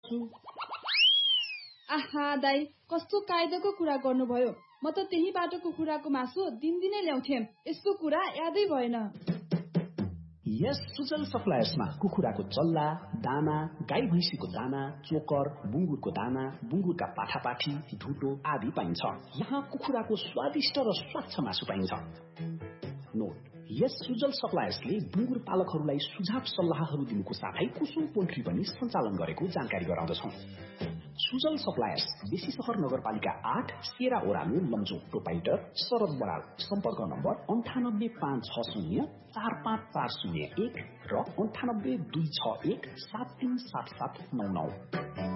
सक्छु। आहा दाइ, कस्तो कायदाको कुरा गर्नुभयो। म त त्यही बाटोको कुखुराको मासु दिनदिनै ल्याउँथेँ। यसको कुरा यादै भएन। यस सुजल सप्लायर्समा कुखुराको चल्ला, दाना, गाई भैँसीको दाना, चोकर, बुङ्गुरको दाना, बुङ्गुरका पाठापाठी, धुटो आदि पाइन्छ। यहाँ कुखुराको स्वादिष्ट र स्वच्छ मासु पाइन्छ। नोट: यस सुजल सप्लायर्सले बुङ्गुर पालकहरूलाई सुझाव सल्लाहहरू दिनुको साथै कुसुम पोल्ट्री पनि सञ्चालन गरेको जानकारी गराउँदछौं। सुजल सप्लायर्स, बेसी सहर नगरपालिका 8, सेरा ओरालो, लम्जोक प्रोपाइटर शरद बराल। सम्पर्क नम्बर 9856045401 र 982617377799।